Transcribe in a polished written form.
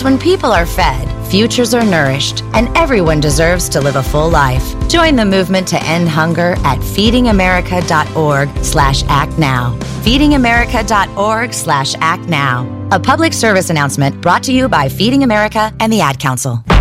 When people are fed, futures are nourished, and everyone deserves to live a full life. Join the movement to end hunger at feedingamerica.org/actnow. feedingamerica.org/actnow. A public service announcement brought to you by Feeding America and the Ad Council.